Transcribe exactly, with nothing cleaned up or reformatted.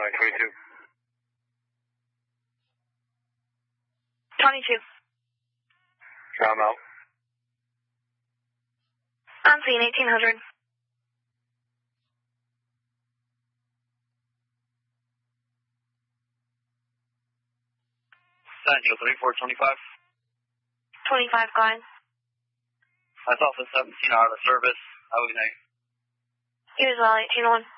Mike twenty-two. twenty-two. I'm out. On scene, eighteen hundred. Daniel, thirty-four twenty-five. twenty-five, Glenn. That's also seventeen out of service. Have a good night. You as well, eighteen one.